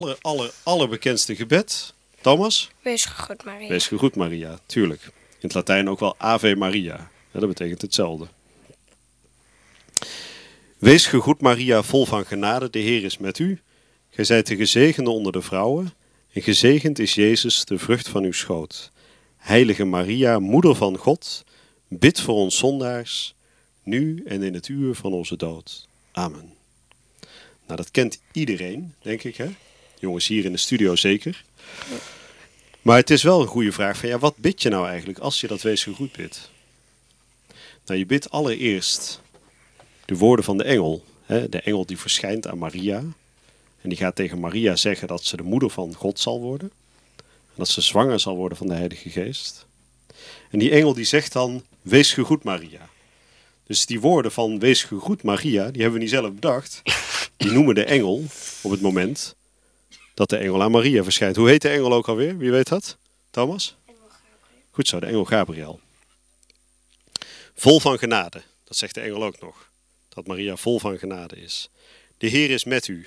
Allerbekendste gebed. Thomas? Wees gegroet, Maria. Wees gegroet, Maria. Tuurlijk. In het Latijn ook wel Ave Maria. Ja, dat betekent hetzelfde. Wees gegroet, Maria, vol van genade. De Heer is met u. Gij zijt de gezegende onder de vrouwen. En gezegend is Jezus, de vrucht van uw schoot. Heilige Maria, moeder van God, bid voor ons zondaars, nu en in het uur van onze dood. Amen. Nou, dat kent iedereen, denk ik, hè? Jongens hier in de studio zeker. Maar het is wel een goede vraag van, ja, wat bid je nou eigenlijk als je dat wees gegroet bidt? Nou, je bidt allereerst de woorden van de engel. Hè? De engel die verschijnt aan Maria. En die gaat tegen Maria zeggen dat ze de moeder van God zal worden. En dat ze zwanger zal worden van de Heilige Geest. En die engel die zegt dan, wees gegroet Maria. Dus die woorden van wees gegroet Maria, die hebben we niet zelf bedacht. Die noemen de engel op het moment dat de engel aan Maria verschijnt. Hoe heet de engel ook alweer? Wie weet dat? Thomas? Goed zo, de engel Gabriel. Vol van genade, dat zegt de engel ook nog. Dat Maria vol van genade is. De Heer is met u.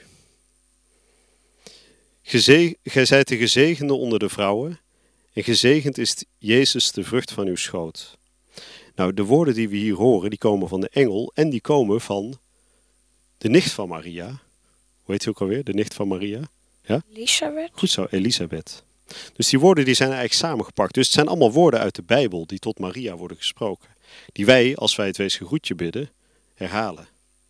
Gij zijt de gezegende onder de vrouwen. En gezegend is Jezus, de vrucht van uw schoot. Nou, de woorden die we hier horen, die komen van de engel. En die komen van de nicht van Maria. Hoe heet die ook alweer? De nicht van Maria? Ja? Elisabeth. Goed zo, Elisabeth. Dus die woorden die zijn eigenlijk samengepakt. Dus het zijn allemaal woorden uit de Bijbel die tot Maria worden gesproken. Die wij, als wij het wees gegroetje bidden, herhalen.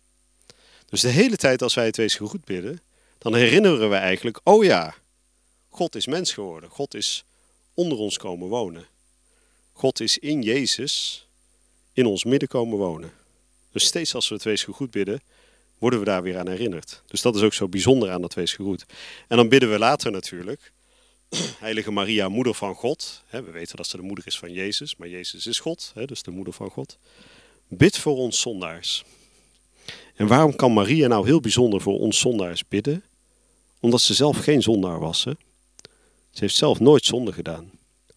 Dus de hele tijd als wij het wees gegroet bidden, dan herinneren we eigenlijk, oh ja, God is mens geworden. God is onder ons komen wonen. God is in Jezus in ons midden komen wonen. Dus steeds als we het wees gegroet bidden, worden we daar weer aan herinnerd. Dus dat is ook zo bijzonder aan dat wees gegroet. En dan bidden we later natuurlijk, Heilige Maria, moeder van God. We weten dat ze de moeder is van Jezus, maar Jezus is God, dus de moeder van God. Bid voor ons zondaars. En waarom kan Maria nou heel bijzonder voor ons zondaars bidden? Omdat ze zelf geen zondaar was. Hè? Ze heeft zelf nooit zonde gedaan.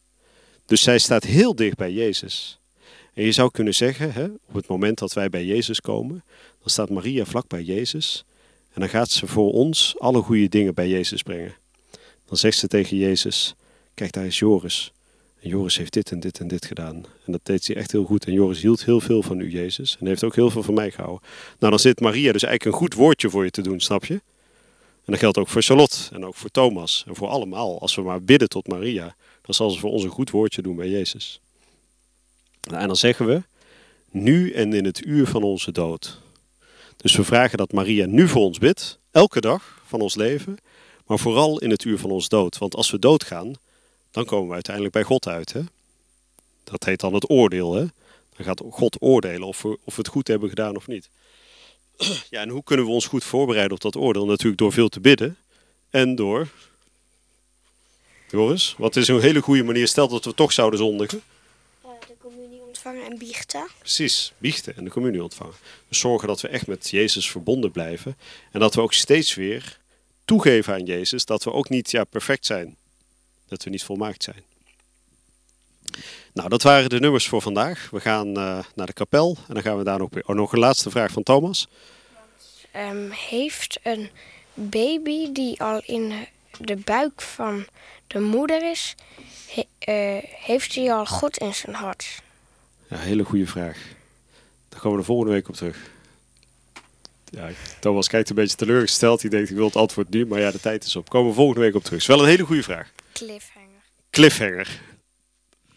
Dus zij staat heel dicht bij Jezus. En je zou kunnen zeggen, op het moment dat wij bij Jezus komen, dan staat Maria vlak bij Jezus. En dan gaat ze voor ons alle goede dingen bij Jezus brengen. Dan zegt ze tegen Jezus, kijk daar is Joris. En Joris heeft dit en dit en dit gedaan. En dat deed hij echt heel goed. En Joris hield heel veel van u, Jezus. En heeft ook heel veel van mij gehouden. Nou, dan zit Maria dus eigenlijk een goed woordje voor je te doen, snap je? En dat geldt ook voor Charlotte en ook voor Thomas. En voor allemaal. Als we maar bidden tot Maria, dan zal ze voor ons een goed woordje doen bij Jezus. Nou, en dan zeggen we, nu en in het uur van onze dood. Dus we vragen dat Maria nu voor ons bidt, elke dag van ons leven, maar vooral in het uur van ons dood. Want als we doodgaan, dan komen we uiteindelijk bij God uit. Hè? Dat heet dan het oordeel. Hè? Dan gaat God oordelen of we het goed hebben gedaan of niet. Ja, en hoe kunnen we ons goed voorbereiden op dat oordeel? Natuurlijk door veel te bidden en door... Joris, wat is een hele goede manier? Stel dat we toch zouden zondigen. De communie ontvangen en biechten. Precies, biechten en de communie ontvangen. Dus zorgen dat we echt met Jezus verbonden blijven. En dat we ook steeds weer toegeven aan Jezus dat we ook niet perfect zijn. Dat we niet volmaakt zijn. Nou, dat waren de nummers voor vandaag. We gaan naar de kapel en dan gaan we daar nog een laatste vraag van Thomas. Heeft een baby die al in de buik van de moeder is, heeft hij al God in zijn hart? Ja, hele goede vraag. Daar komen we de volgende week op terug. Ja, Thomas kijkt een beetje teleurgesteld. Hij denkt, ik wil het antwoord nu. Maar ja, de tijd is op. Komen we volgende week op terug. Is wel een hele goede vraag. Cliffhanger. Cliffhanger.